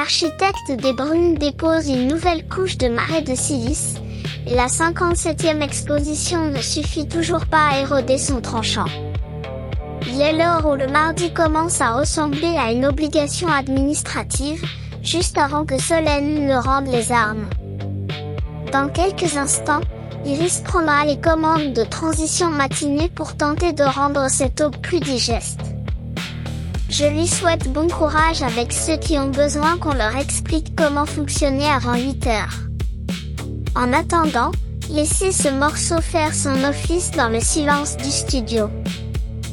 l'architecte des brumes dépose une nouvelle couche de marais de silice, et la 57e exposition ne suffit toujours pas à éroder son tranchant. Il est l'heure où le mardi commence à ressembler à une obligation administrative, juste avant que Solène ne rende les armes. Dans quelques instants, Iris prendra les commandes de transition matinée pour tenter de rendre cette aube plus digeste. Je lui souhaite bon courage avec ceux qui ont besoin qu'on leur explique comment fonctionner avant 8 heures. En attendant, laissez ce morceau faire son office dans le silence du studio.